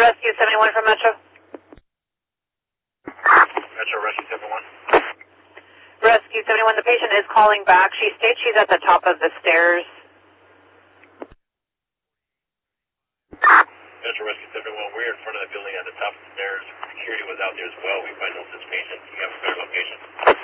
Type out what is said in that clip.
Rescue 71 from Metro. Metro Rescue 71. Rescue 71, the patient is calling back. She states she's at the top of the stairs. Metro Rescue 71, we're in front of the building at the top of the stairs. Security was out there as well. We find no such patient. Do you have a better location?